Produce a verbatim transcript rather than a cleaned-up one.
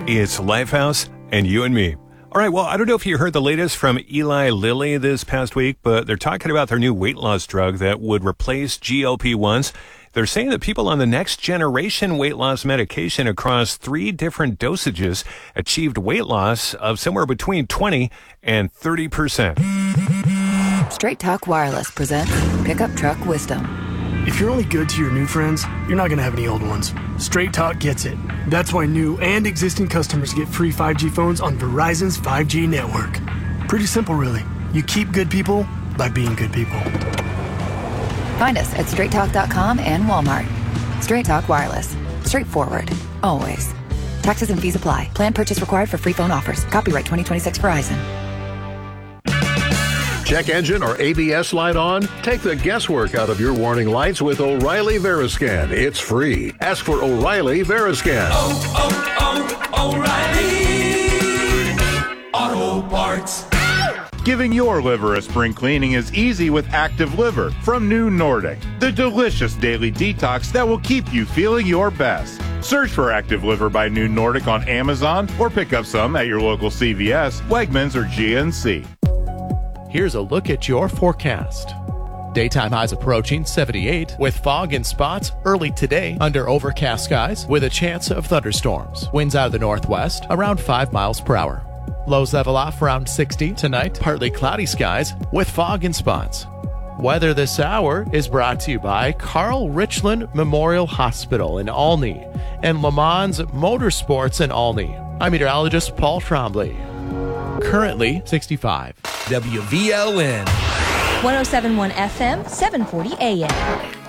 It's Lifehouse and you and me. All right, well, I don't know if you heard the latest from Eli Lilly this past week, but they're talking about their new weight loss drug that would replace G L P ones. They're saying that people on the next generation weight loss medication across three different dosages achieved weight loss of somewhere between twenty and thirty percent. Straight Talk Wireless presents Pickup Truck Wisdom. If you're only good to your new friends, you're not going to have any old ones. Straight Talk gets it. That's why new and existing customers get free five G phones on Verizon's five G network. Pretty simple, really. You keep good people by being good people. Find us at straight talk dot com and Walmart. Straight Talk Wireless. Straightforward. Always. Taxes and fees apply. Plan purchase required for free phone offers. Copyright twenty twenty-six Verizon. Check engine or A B S light on? Take the guesswork out of your warning lights with O'Reilly Veriscan. It's free. Ask for O'Reilly Veriscan. Oh, oh, oh, O'Reilly Auto Parts. Giving your liver a spring cleaning is easy with Active Liver from New Nordic, the delicious daily detox that will keep you feeling your best. Search for Active Liver by New Nordic on Amazon or pick up some at your local C V S, Wegmans, or G N C. Here's a look at your forecast. Daytime highs approaching seventy-eight with fog and spots early today under overcast skies with a chance of thunderstorms. Winds out of the northwest around five miles per hour. Lows level off around sixty tonight. Partly cloudy skies with fog and spots. Weather this hour is brought to you by Carl Richland Memorial Hospital in Olney and Le Mans Motorsports in Olney. I'm meteorologist Paul Trombley. Currently sixty-five. W V L N one oh seven point one F M, seven forty A M.